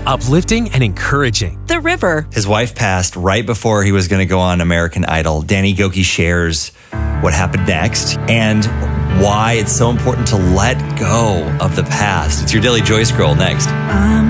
uplifting and encouraging. The River. His wife passed right before he was going to go on American Idol. Danny Gokey shares what happened next and why it's so important to let go of the past. It's your Daily Joy Scroll next.